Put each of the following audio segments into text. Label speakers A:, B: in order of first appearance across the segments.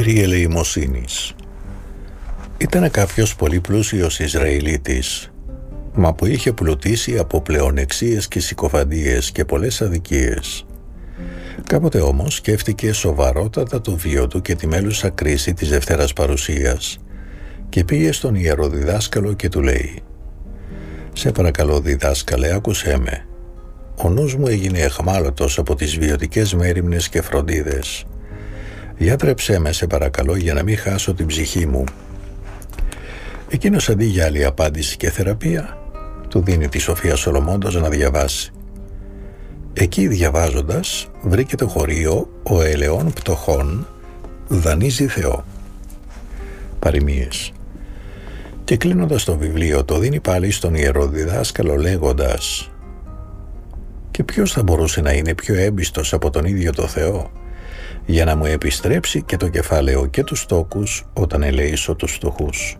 A: Περί ελεημοσύνης. Ήταν κάποιος πολύ πλούσιος Ισραηλίτης, μα που είχε πλουτίσει από πλεονεξίες και συκοφαντίες και πολλές αδικίες. Κάποτε όμως σκέφτηκε σοβαρότατα το βίο του και τη μέλουσα κρίση της Δευτέρας Παρουσίας και πήγε στον ιεροδιδάσκαλο και του λέει: «Σε παρακαλώ διδάσκαλε, άκουσέ με. Ο νους μου έγινε αιχμάλωτος από τις βιωτικές μέριμνες και φροντίδες. Γιατρέψέ με σε παρακαλώ για να μην χάσω την ψυχή μου». Εκείνος αντί για άλλη απάντηση και θεραπεία του δίνει τη Σοφία Σολομώντος να διαβάσει. Εκεί διαβάζοντας βρήκε το χωρίο «Ο ελαιών πτωχών δανείζει Θεό». Παροιμίες. Και κλείνοντας το βιβλίο το δίνει πάλι στον ιεροδιδάσκαλο λέγοντας: «Και ποιος θα μπορούσε να είναι πιο έμπιστος από τον ίδιο το Θεό για να μου επιστρέψει και το κεφάλαιο και τους τόκους όταν ελεήσω τους φτωχούς».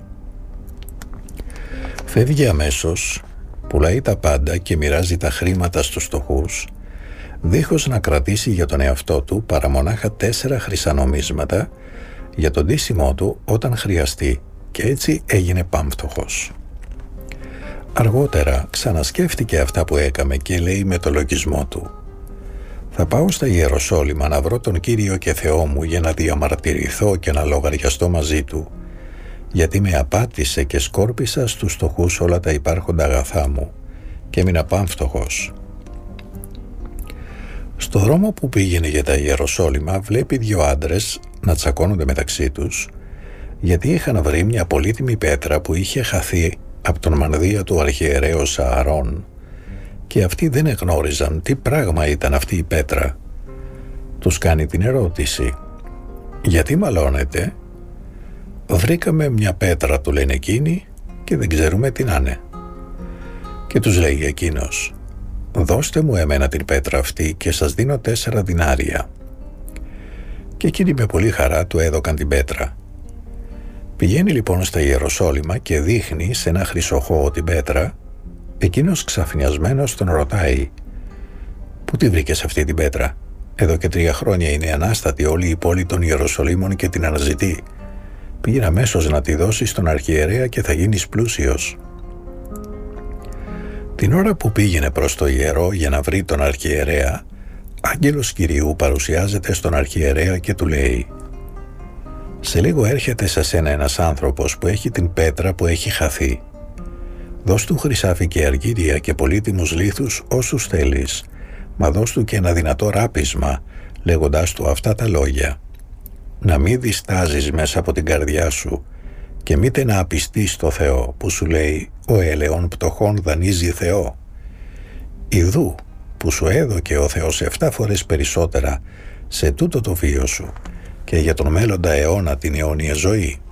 A: Φεύγει αμέσως, πουλάει τα πάντα και μοιράζει τα χρήματα στους φτωχούς, δίχως να κρατήσει για τον εαυτό του παρά μονάχα 4 χρυσά νομίσματα για τον ντύσιμό του όταν χρειαστεί, και έτσι έγινε πάμφτωχος. Αργότερα ξανασκέφτηκε αυτά που έκαμε και λέει με το λογισμό του: «Θα πάω στα Ιεροσόλυμα να βρω τον Κύριο και Θεό μου για να διαμαρτυρηθώ και να λογαριαστώ μαζί του, γιατί με απάτησε και σκόρπισα στους φτωχούς όλα τα υπάρχοντα αγαθά μου και έμεινα πάμφτωχος». Στο δρόμο που πήγαινε για τα Ιεροσόλυμα βλέπει 2 άντρες να τσακώνονται μεταξύ τους, γιατί είχαν βρει μια πολύτιμη πέτρα που είχε χαθεί από τον μανδύα του αρχιερέως Σααρών, και αυτοί δεν εγνώριζαν τι πράγμα ήταν αυτή η πέτρα. Τους κάνει την ερώτηση: «Γιατί μαλώνετε?» «Βρήκαμε μια πέτρα», του λένε εκείνοι, «και δεν ξέρουμε τι να είναι». Και τους λέει εκείνος: «Δώστε μου εμένα την πέτρα αυτή και σας δίνω 4 δινάρια». Και εκείνοι με πολύ χαρά του έδωκαν την πέτρα. Πηγαίνει λοιπόν στα Ιεροσόλυμα και δείχνει σε ένα χρυσοχώο την πέτρα. Εκείνος ξαφνιασμένος τον ρωτάει: «Πού τη βρήκες αυτή την πέτρα? Εδώ και 3 χρόνια είναι ανάστατη όλη η πόλη των Ιεροσολύμων και την αναζητεί. Πήγαινε αμέσως να τη δώσεις στον αρχιερέα και θα γίνεις πλούσιος». Την ώρα που πήγαινε προς το ιερό για να βρει τον αρχιερέα, άγγελος Κυρίου παρουσιάζεται στον αρχιερέα και του λέει: «Σε λίγο έρχεται σε σένα ένας άνθρωπος που έχει την πέτρα που έχει χαθεί. Δώσ' του χρυσάφι και αργύρια και πολύτιμους λίθους όσους θέλεις, μα δώσ' του και ένα δυνατό ράπισμα, λέγοντάς του αυτά τα λόγια: να μην διστάζεις μέσα από την καρδιά σου και μήτε να απιστείς στο Θεό που σου λέει: «Ο ελαιών πτωχών δανείζει Θεό». Ιδού που σου έδωκε ο Θεός 7 φορές περισσότερα σε τούτο το βίο σου και για τον μέλλοντα αιώνα την αιώνια ζωή.